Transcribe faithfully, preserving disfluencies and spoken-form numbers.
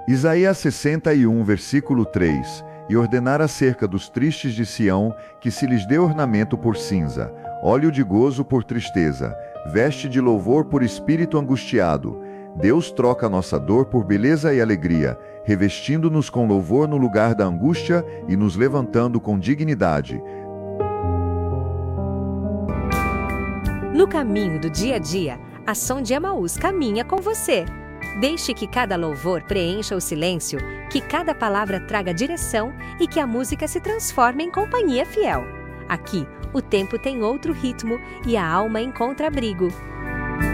Isaías sessenta e um, versículo três. E ordenar acerca dos tristes de Sião, que se lhes dê ornamento por cinza, óleo de gozo por tristeza, veste de louvor por espírito angustiado. Deus troca nossa dor por beleza e alegria, revestindo-nos com louvor no lugar da angústia e nos levantando com dignidade. No caminho do dia a dia, a Som de Emaús caminha com você. Deixe que cada louvor preencha o silêncio, que cada palavra traga direção e que a música se transforme em companhia fiel. Aqui, o tempo tem outro ritmo e a alma encontra abrigo.